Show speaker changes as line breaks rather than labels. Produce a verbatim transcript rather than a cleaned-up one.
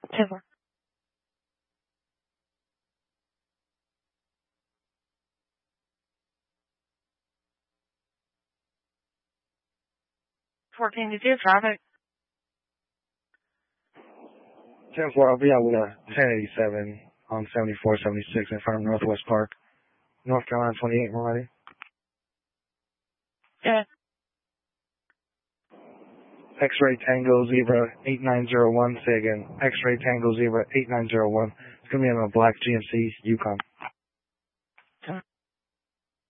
ten four. fourteen to two, traffic.
ten four, I'll be out with a ten eighty-seven on seventy-four seventy-six in front of Northwest Park. North Carolina twenty-eight, we're ready.
Yeah.
X-ray Tango Zebra eight nine zero one, say again. X-ray Tango Zebra eight nine zero one. It's going to be on a black G M C Yukon.